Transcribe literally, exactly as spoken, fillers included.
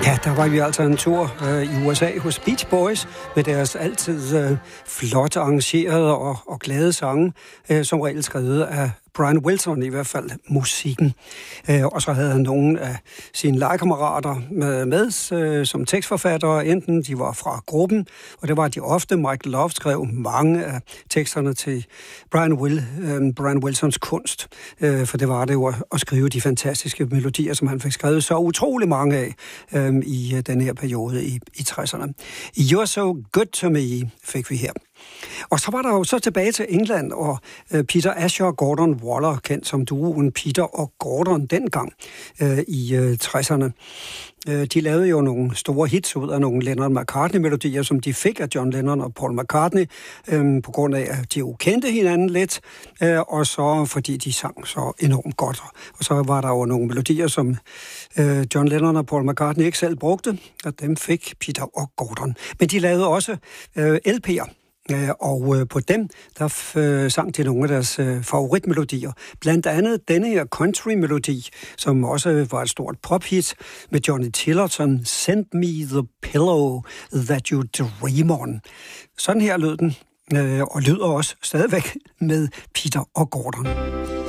Ja, der var vi altså en tur øh, i U S A hos Beach Boys med deres altid øh, flot arrangerede og, og glade sange, øh, som regel skrevet af Brian Wilson, i hvert fald musikken. Øh, og så havde han nogle af sine legekammerater med, med øh, som tekstforfattere, enten de var fra gruppen, og det var de ofte. Michael Love skrev mange af teksterne til Brian, Will, øh, Brian Wilsons kunst, øh, for det var det jo at, at skrive de fantastiske melodier, som han fik skrevet så utrolig mange af øh, i den her periode i, i tresserne. You're So Good To Me fik vi her. Og så var der jo så tilbage til England, og øh, Peter Asher og Gordon Waller, kendt som duoen Peter og Gordon dengang øh, i øh, tresserne. Øh, de lavede jo nogle store hits ud af nogle Lennon-McCartney-melodier, som de fik af John Lennon og Paul McCartney, øh, på grund af, at de jo kendte hinanden lidt, øh, og så fordi de sang så enormt godt. Og så var der jo nogle melodier, som øh, John Lennon og Paul McCartney ikke selv brugte, og dem fik Peter og Gordon. Men de lavede også øh, L P'er. Og øh, på dem, der øh, sang de nogle af deres øh, favoritmelodier. Blandt andet denne her country-melodi, som også var et stort pop-hit med Johnny Tillerson, Send Me the Pillow That You Dream On. Sådan her lød den, øh, og lyder også stadigvæk med Peter og Gordon.